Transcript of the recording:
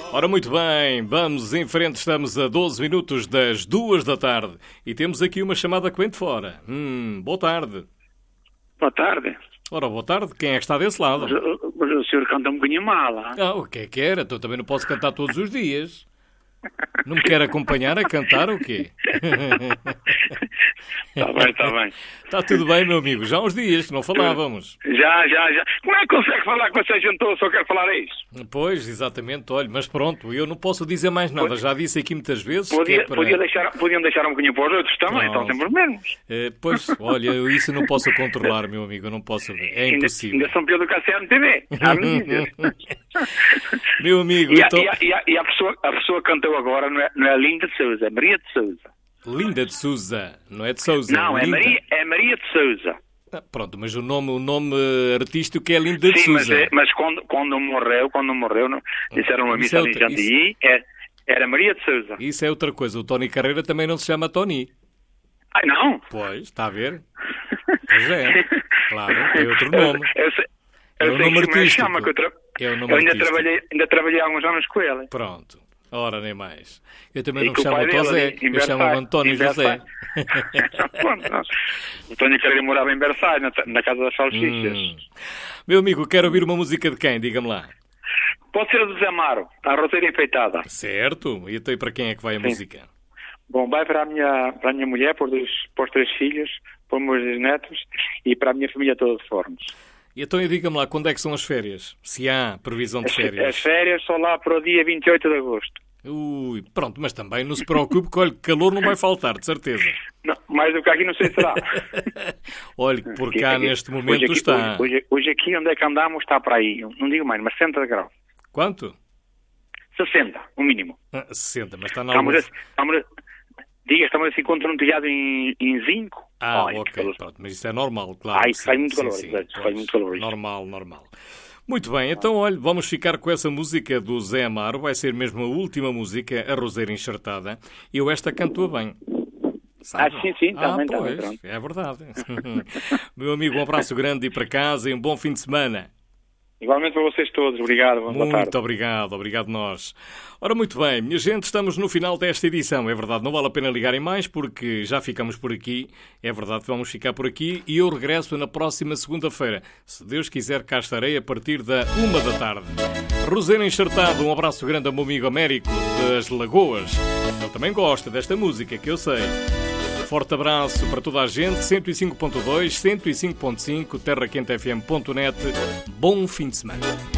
Ora, muito bem, vamos em frente, estamos a 12 minutos das 2 da tarde e temos aqui uma chamada que vem de fora. Boa tarde. Boa tarde. Ora, boa tarde, quem é que está desse lado? Mas o senhor canta um bocadinho mal, hein? O que é que era? Eu também não posso cantar todos os dias. Não me quer acompanhar a cantar ou quê? Está bem, está bem. Está tudo bem, meu amigo, já há uns dias que não falávamos. Já. Como é que consegue falar com essa gente toda, só quero falar isso? Pois, exatamente, olha, mas pronto, eu não posso dizer mais nada, já disse aqui muitas vezes. Podiam deixar um bocadinho para os outros também, estão sempre os mesmos. Pois, olha, isso não posso controlar, meu amigo, eu não posso ver, é impossível. Ainda são pior do que a CMTV, meu amigo, então... E a pessoa que cantou agora não é Linda de Souza, é Maria de Souza. Linda de Souza, não é de Souza. Não, é Maria de Souza. Pronto, mas o nome artístico é Linda de Souza. Mas quando morreu, disseram a missa de Jandií, era Maria de Souza. Isso é outra coisa, o Tony Carreira também não se chama Tony. Ai, não? Pois, está a ver? Pois é, claro, é outro nome. É o nome artístico. Eu ainda trabalhei há alguns anos com ele. Pronto. Ora, nem mais. Eu também não me chamo José, eu chamo-me António José. O Tony Carreira morava em Versailles, na Casa das Salsichas. Meu amigo, quero ouvir uma música de quem? Diga-me lá. Pode ser a do Zé Amaro, a Roteira Enfeitada. Certo. E então, para quem é que vai a música? Bom, vai para a minha mulher, para os 3 filhos, para os meus netos e para a minha família toda de Fornos. E então, diga-me lá, quando é que são as férias? Se há previsão de férias? As férias são lá para o dia 28 de agosto. Ui, pronto, mas também não se preocupe que, olha, calor não vai faltar, de certeza. Não, mais do que aqui não sei se será. Olha, por cá neste momento está... Hoje aqui onde é que andamos está para aí, não digo mais, mas 60 graus. Quanto? 60, o mínimo. 60, mas está na estamos assim contra um telhado em zinco. Ok, pronto, mas isso é normal, claro. Isso faz muito calor, faz muito calor. Normal. Muito bem, então, olha, vamos ficar com essa música do Zé Amaro, vai ser mesmo a última música, a Roseira Enxertada. Eu esta canto bem. Sabe? Sim, também. Pois, é verdade. Meu amigo, um abraço grande e para casa e um bom fim de semana. Igualmente para vocês todos, obrigado. Boa tarde. Muito obrigado nós. Ora, muito bem, minha gente, estamos no final desta edição, é verdade, não vale a pena ligarem mais porque já ficamos por aqui, é verdade, vamos ficar por aqui e eu regresso na próxima segunda-feira. Se Deus quiser, cá estarei a partir da 1 da tarde. Roseira Enxertado, um abraço grande ao meu amigo Américo das Lagoas. Ele também gosta desta música, que eu sei. Forte abraço para toda a gente, 105.2, 105.5, terraquentefm.net. Bom fim de semana.